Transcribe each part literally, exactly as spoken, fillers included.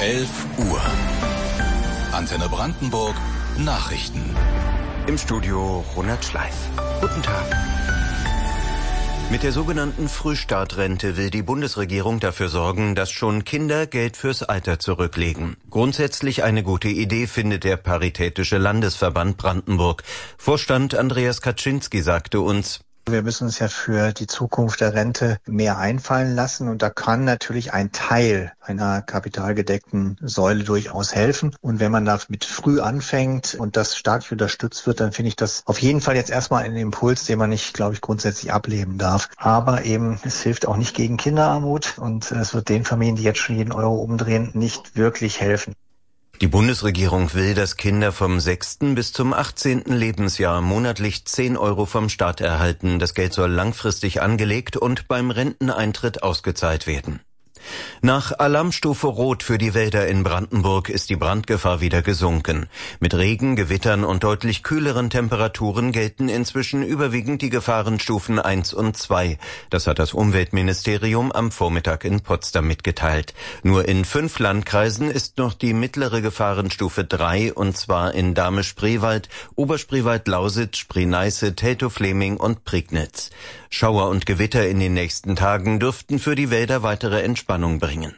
elf Uhr. Antenne Brandenburg Nachrichten. Im Studio Ronald Schleif. Guten Tag. Mit der sogenannten Frühstartrente will die Bundesregierung dafür sorgen, dass schon Kinder Geld fürs Alter zurücklegen. Grundsätzlich eine gute Idee, findet der Paritätische Landesverband Brandenburg. Vorstand Andreas Kaczynski sagte uns: Wir müssen uns ja für die Zukunft der Rente mehr einfallen lassen, und da kann natürlich ein Teil einer kapitalgedeckten Säule durchaus helfen. Und wenn man damit früh anfängt und das staatlich unterstützt wird, dann finde ich das auf jeden Fall jetzt erstmal einen Impuls, den man nicht, glaube ich, grundsätzlich ablehnen darf. Aber eben, es hilft auch nicht gegen Kinderarmut, und es wird den Familien, die jetzt schon jeden Euro umdrehen, nicht wirklich helfen. Die Bundesregierung will, dass Kinder vom sechsten bis zum achtzehnten Lebensjahr monatlich zehn Euro vom Staat erhalten. Das Geld soll langfristig angelegt und beim Renteneintritt ausgezahlt werden. Nach Alarmstufe Rot für die Wälder in Brandenburg ist die Brandgefahr wieder gesunken. Mit Regen, Gewittern und deutlich kühleren Temperaturen gelten inzwischen überwiegend die Gefahrenstufen eins und zwei. Das hat das Umweltministerium am Vormittag in Potsdam mitgeteilt. Nur in fünf Landkreisen ist noch die mittlere Gefahrenstufe drei, und zwar in Dahme-Spreewald, Oberspreewald-Lausitz, Spree-Neiße, Teltow-Fleming und Prignitz. Schauer und Gewitter in den nächsten Tagen dürften für die Wälder weitere Entspannung bringen.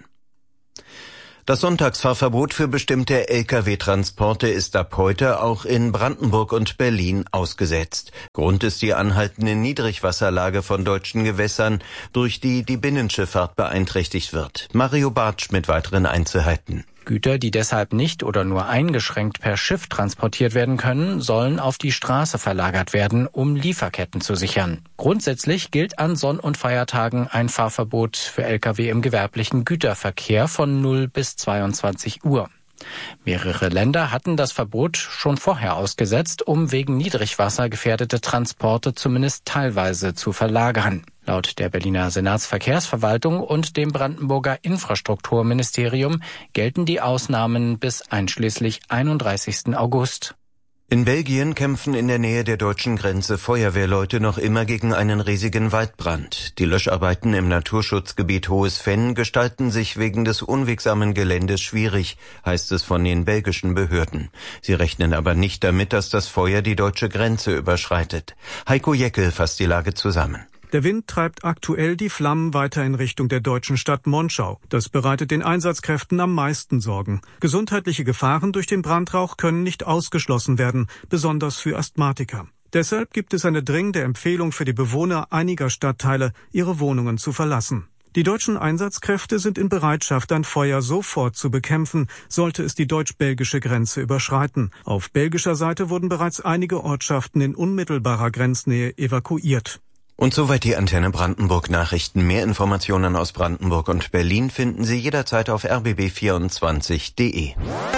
Das Sonntagsfahrverbot für bestimmte L K W-Transporte ist ab heute auch in Brandenburg und Berlin ausgesetzt. Grund ist die anhaltende Niedrigwasserlage von deutschen Gewässern, durch die die Binnenschifffahrt beeinträchtigt wird. Mario Bartsch mit weiteren Einzelheiten. Güter, die deshalb nicht oder nur eingeschränkt per Schiff transportiert werden können, sollen auf die Straße verlagert werden, um Lieferketten zu sichern. Grundsätzlich gilt an Sonn- und Feiertagen ein Fahrverbot für L K W im gewerblichen Güterverkehr von null bis zweiundzwanzig Uhr. Mehrere Länder hatten das Verbot schon vorher ausgesetzt, um wegen Niedrigwasser gefährdete Transporte zumindest teilweise zu verlagern. Laut der Berliner Senatsverkehrsverwaltung und dem Brandenburger Infrastrukturministerium gelten die Ausnahmen bis einschließlich einunddreißigsten August. In Belgien kämpfen in der Nähe der deutschen Grenze Feuerwehrleute noch immer gegen einen riesigen Waldbrand. Die Löscharbeiten im Naturschutzgebiet Hohes Venn gestalten sich wegen des unwegsamen Geländes schwierig, heißt es von den belgischen Behörden. Sie rechnen aber nicht damit, dass das Feuer die deutsche Grenze überschreitet. Heiko Jeckel fasst die Lage zusammen. Der Wind treibt aktuell die Flammen weiter in Richtung der deutschen Stadt Monschau. Das bereitet den Einsatzkräften am meisten Sorgen. Gesundheitliche Gefahren durch den Brandrauch können nicht ausgeschlossen werden, besonders für Asthmatiker. Deshalb gibt es eine dringende Empfehlung für die Bewohner einiger Stadtteile, ihre Wohnungen zu verlassen. Die deutschen Einsatzkräfte sind in Bereitschaft, ein Feuer sofort zu bekämpfen, sollte es die deutsch-belgische Grenze überschreiten. Auf belgischer Seite wurden bereits einige Ortschaften in unmittelbarer Grenznähe evakuiert. Und soweit die Antenne Brandenburg Nachrichten. Mehr Informationen aus Brandenburg und Berlin finden Sie jederzeit auf r b b vierundzwanzig punkt d e.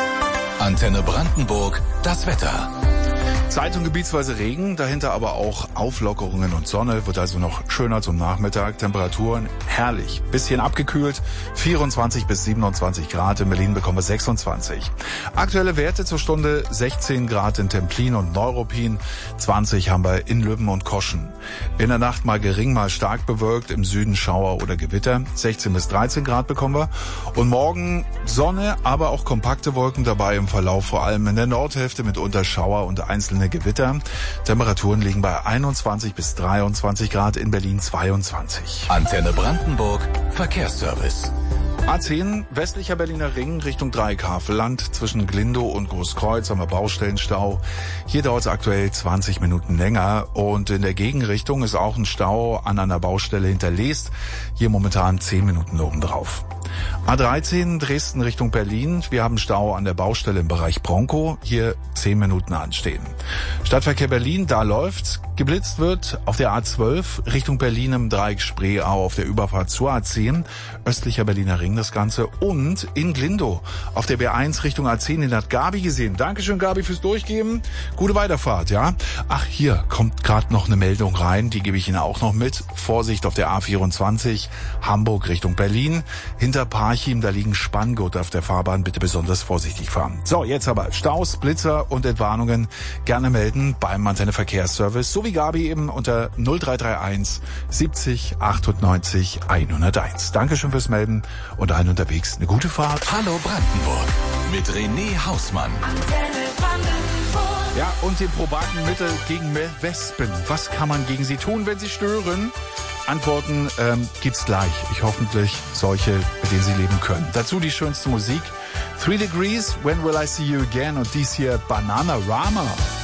Antenne Brandenburg, das Wetter. Zeit und gebietsweise Regen, dahinter aber auch Auflockerungen und Sonne, wird also noch schöner zum Nachmittag. Temperaturen herrlich, bisschen abgekühlt, vierundzwanzig bis siebenundzwanzig Grad, in Berlin bekommen wir sechsundzwanzig. Aktuelle Werte zur Stunde sechzehn Grad in Templin und Neuruppin, zwanzig haben wir in Lübben und Koschen. In der Nacht mal gering, mal stark bewölkt, im Süden Schauer oder Gewitter, sechzehn bis dreizehn Grad bekommen wir. Und morgen Sonne, aber auch kompakte Wolken dabei im Verlauf, vor allem in der Nordhälfte mitunter Schauer und einzelne Gewitter. Temperaturen liegen bei einundzwanzig bis dreiundzwanzig Grad, in Berlin zweiundzwanzig. Antenne Brandenburg, Verkehrsservice. A zehn, westlicher Berliner Ring Richtung Dreieckhavelland. Zwischen Glindow und Großkreuz haben wir Baustellenstau. Hier dauert es aktuell zwanzig Minuten länger. Und in der Gegenrichtung ist auch ein Stau an einer Baustelle hinterlegt. Hier momentan zehn Minuten obendrauf. A dreizehn, Dresden Richtung Berlin. Wir haben Stau an der Baustelle im Bereich Bronco. Hier zehn Minuten anstehen. Stadtverkehr Berlin, da läuft's. Geblitzt wird auf der A zwölf Richtung Berlin im Dreieck Spreeau auf der Überfahrt zur A zehn. Östlicher Berliner Ring das Ganze. Und in Glindow auf der B eins Richtung A zehn, den hat Gabi gesehen. Dankeschön, Gabi, fürs Durchgeben. Gute Weiterfahrt, ja. Ach, hier kommt gerade noch eine Meldung rein. Die gebe ich Ihnen auch noch mit. Vorsicht auf der A vierundzwanzig, Hamburg Richtung Berlin. Hinter Parchim, da liegen Spanngurte auf der Fahrbahn. Bitte besonders vorsichtig fahren. So, jetzt aber Staus, Blitzer und Entwarnungen gerne melden beim Antenne Verkehrsservice. So wie Gabi eben unter null drei drei eins siebzig achtundneunzig hunderteins. Dankeschön fürs Melden und allen unterwegs eine gute Fahrt. Hallo Brandenburg mit René Hausmann. Ja, und dem probaten Mittel gegen Wespen. Was kann man gegen sie tun, wenn sie stören? Antworten ähm, gibt's gleich. Ich hoffentlich solche, mit denen Sie leben können. Dazu die schönste Musik. Three Degrees, When Will I See You Again? Und dies hier Bananarama.